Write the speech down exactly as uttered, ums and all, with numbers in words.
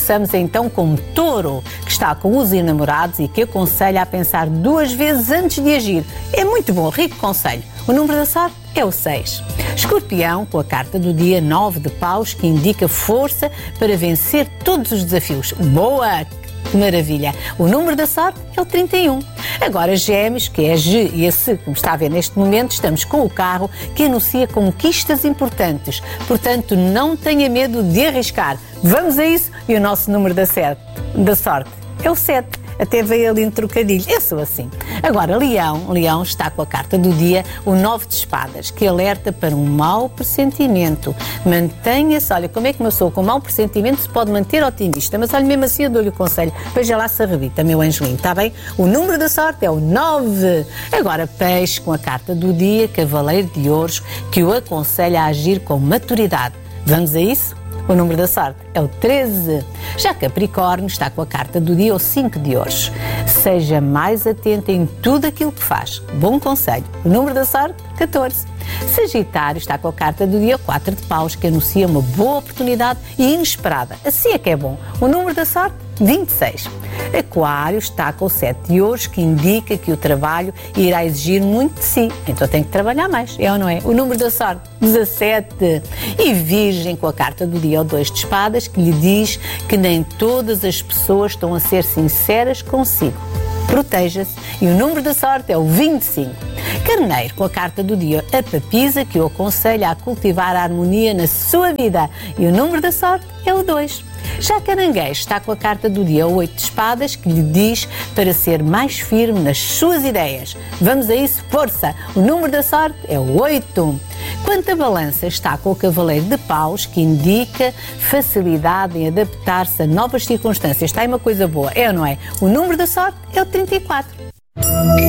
começamos então com Touro, que está com os enamorados e que aconselha a pensar duas vezes antes de agir. É muito bom, rico conselho. O número da sorte é o seis. Escorpião, com a carta do dia nove de paus, que indica força para vencer todos os desafios. Boa! Que maravilha! O número da sorte é o trinta e um. Agora, Gêmeos, que é G e a C, como está a ver neste momento, estamos com o carro que anuncia conquistas importantes. Portanto, não tenha medo de arriscar. Vamos a isso? E o nosso número da, sete, da sorte é o sete. Até veio ali um trocadilho. Eu sou assim. Agora, Leão. Leão está com a carta do dia, o nove de espadas, que alerta para um mau pressentimento. Mantenha-se. Olha, como é que uma pessoa com mau pressentimento se pode manter otimista? Mas olha, mesmo assim eu dou-lhe o conselho. Veja lá se arrebita, meu anjoinho, está bem? O número da sorte é o nove. Agora, Peixe, com a carta do dia, cavaleiro de ouros, que o aconselha a agir com maturidade. Vamos a isso? O número da sorte é o treze. Já Capricórnio está com a carta do dia, o cinco de ouros. Seja mais atento em tudo aquilo que faz. Bom conselho. O número da sorte, catorze. Sagitário está com a carta do dia, quatro de paus, que anuncia uma boa oportunidade e inesperada. Assim é que é bom. O número da sorte, vinte e seis. Aquário está com o sete de ouros, que indica que o trabalho irá exigir muito de si. Então tem que trabalhar mais, é ou não é? O número da sorte, dezassete. E Virgem, com a carta do dia, o dois de espadas, que lhe diz que nem todas as pessoas estão a ser sinceras consigo. Proteja-se. E o número da sorte é o vinte e cinco. Carneiro, com a carta do dia, a papisa, que o aconselha a cultivar a harmonia na sua vida. E o número da sorte é o dois. Já Caranguejo está com a carta do dia, o oito de espadas, que lhe diz para ser mais firme nas suas ideias. Vamos a isso, força! O número da sorte é o oito. Quanto a Balança, está com o cavaleiro de paus, que indica facilidade em adaptar-se a novas circunstâncias. Está aí uma coisa boa, é ou não é? O número da sorte é o trinta e quatro.